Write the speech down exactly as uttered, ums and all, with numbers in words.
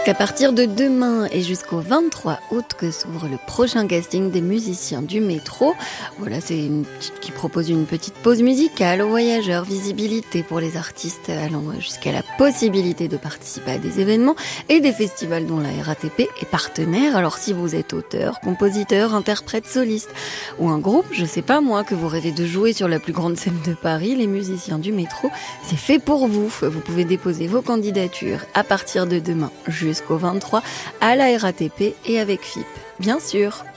Qu'à partir de demain et jusqu'au vingt-trois août que s'ouvre le prochain casting des musiciens du métro. Voilà, c'est une petite, qui propose une petite pause musicale aux voyageurs, visibilité pour les artistes allant jusqu'à la possibilité de participer à des événements et des festivals dont la R A T P est partenaire. Alors si vous êtes auteur, compositeur, interprète, soliste ou un groupe, je sais pas moi, que vous rêvez de jouer sur la plus grande scène de Paris, les musiciens du métro, c'est fait pour vous. Vous pouvez déposer vos candidatures à partir de demain jusqu'au vingt-trois à la R A T P et avec F I P, bien sûr.